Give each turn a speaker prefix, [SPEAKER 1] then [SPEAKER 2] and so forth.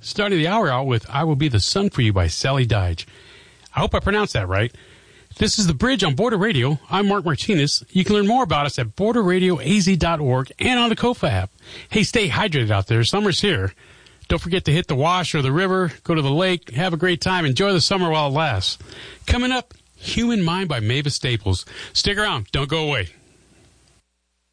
[SPEAKER 1] Starting the hour out with I Will Be the Sun for You by Sally Dyge. I hope I pronounced that right. This is The Bridge on Border Radio. I'm Mark Martinez. You can learn more about us at borderradioaz.org and on the Kofa app. Hey, stay hydrated out there. Summer's here. Don't forget to hit the wash or the river, go to the lake, have a great time, enjoy the summer while it lasts. Coming up, Human Mind by Mavis Staples. Stick around. Don't go away.